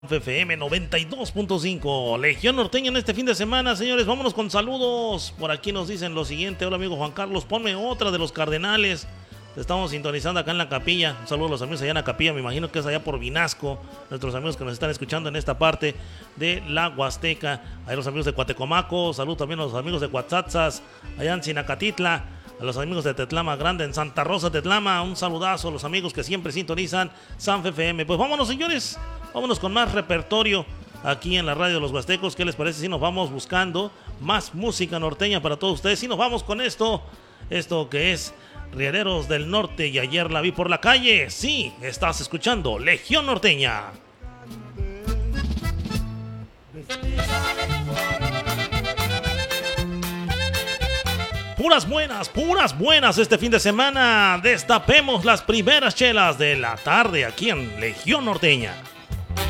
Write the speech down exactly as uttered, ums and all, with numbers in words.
F M noventa y dos punto cinco, Legión Norteña en este fin de semana, señores. Vámonos con saludos. Por aquí nos dicen lo siguiente: hola amigo Juan Carlos, ponme otra de los Cardenales. Te estamos sintonizando acá en la capilla. Un saludo a los amigos allá en la capilla, me imagino que es allá por Vinasco. Nuestros amigos que nos están escuchando en esta parte de la Huasteca. Ahí los amigos de Cuatecomaco, saludos también a los amigos de Cuatzatzas, allá en Sinacatitla. A los amigos de Tetlama Grande, en Santa Rosa, Tetlama, un saludazo a los amigos que siempre sintonizan San F M. Pues vámonos, señores, vámonos con más repertorio aquí en la radio de los Huastecos. ¿Qué les parece si nos vamos buscando más música norteña para todos ustedes? Y nos vamos con esto, esto que es Rieleros del Norte y Ayer la vi por la calle. Sí, estás escuchando Legión Norteña. Puras buenas, puras buenas este fin de semana. Destapemos las primeras chelas de la tarde aquí en Legión Norteña.